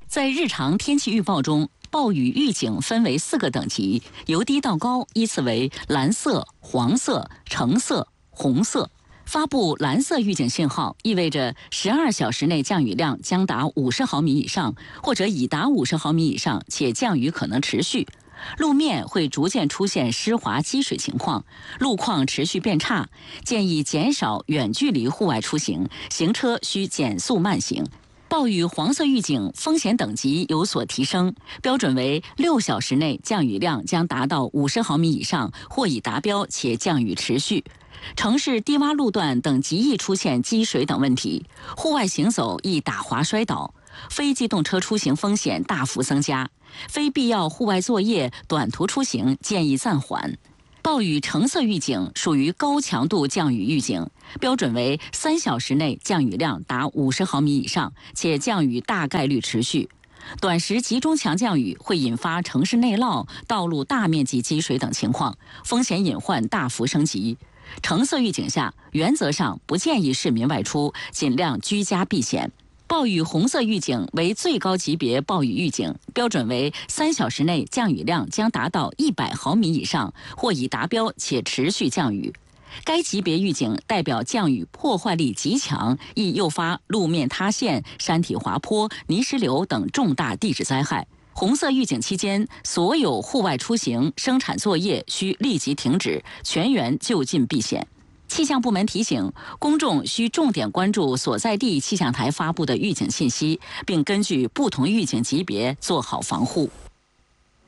在日常天气预报中，暴雨预警分为4个等级，由低到高依次为蓝色、黄色、橙色、红色。发布蓝色预警信号，意味着12小时内降雨量将达50毫米以上，或者已达50毫米以上，且降雨可能持续。路面会逐渐出现湿滑积水情况，路况持续变差，建议减少远距离户外出行，行车需减速慢行。暴雨黄色预警风险等级有所提升，标准为6小时内降雨量将达到50毫米以上，或已达标且降雨持续。城市低洼路段等极易出现积水等问题，户外行走易打滑摔倒，非机动车出行风险大幅增加，非必要户外作业、短途出行建议暂缓。暴雨橙色预警属于高强度降雨预警，标准为3小时内降雨量达50毫米以上，且降雨大概率持续。短时集中强降雨会引发城市内涝、道路大面积积水等情况，风险隐患大幅升级。橙色预警下，原则上不建议市民外出，尽量居家避险。暴雨红色预警为最高级别暴雨预警，标准为3小时内降雨量将达到100毫米以上，或已达标且持续降雨。该级别预警代表降雨破坏力极强，易诱发路面塌陷、山体滑坡、泥石流等重大地质灾害。红色预警期间，所有户外出行、生产作业需立即停止，全员就近避险。气象部门提醒，公众需重点关注所在地气象台发布的预警信息，并根据不同预警级别做好防护。